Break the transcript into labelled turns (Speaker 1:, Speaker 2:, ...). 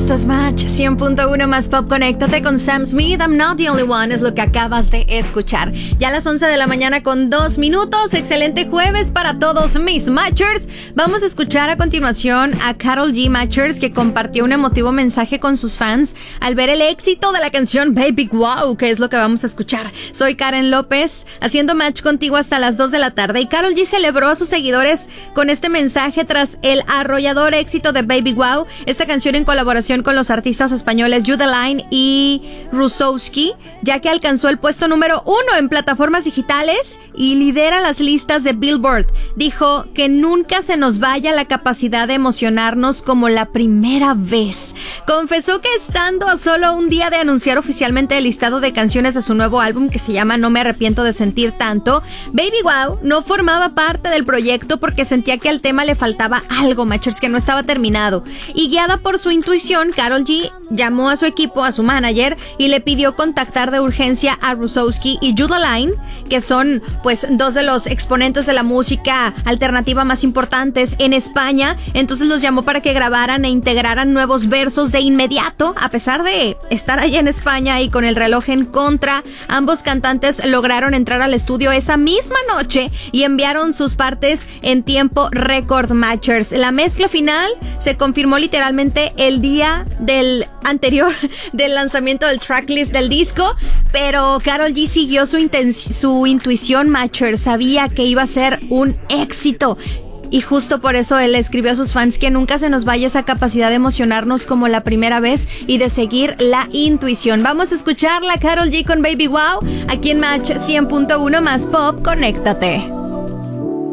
Speaker 1: Esto es Match 100.1 más Pop. Conéctate con Sam Smith. I'm not the only one es lo que acabas de escuchar. Ya a las 11 de la mañana con 2 minutos. Excelente jueves para todos mis Matchers. Vamos a escuchar a continuación a Karol G Matchers, que compartió un emotivo mensaje con sus fans al ver el éxito de la canción Baby Wow, que es lo que vamos a escuchar. Soy Karen López, haciendo match contigo hasta las 2 de la tarde. Y Karol G celebró a sus seguidores con este mensaje tras el arrollador éxito de Baby Wow. Esta canción en colaboración con los artistas españoles Judeline y Rusowski, ya que alcanzó el puesto número 1 en plataformas digitales y lidera las listas de Billboard. Dijo que nunca se nos vaya la capacidad de emocionarnos como la primera vez. Confesó que estando a solo un día de anunciar oficialmente el listado de canciones de su nuevo álbum, que se llama No me arrepiento de sentir tanto, Baby Wow no formaba parte del proyecto porque sentía que al tema le faltaba algo, Matchers, que no estaba terminado. Y guiada por su intuición, Karol G llamó a su equipo, a su manager, y le pidió contactar de urgencia a Rusowski y Judeline, que son pues dos de los exponentes de la música alternativa más importantes en España. Entonces los llamó para que grabaran e integraran nuevos versos de inmediato. A pesar de estar allá en España y con el reloj en contra, ambos cantantes lograron entrar al estudio esa misma noche y enviaron sus partes en tiempo récord, Matchers. La mezcla final se confirmó literalmente el día del anterior del lanzamiento del tracklist del disco, pero Karol G siguió su intuición, Matchers. Sabía que iba a ser un éxito. Y justo por eso él escribió a sus fans que nunca se nos vaya esa capacidad de emocionarnos como la primera vez y de seguir la intuición. Vamos a escucharla, Karol G con Baby Wow, aquí en Match 100.1 más Pop. Conéctate.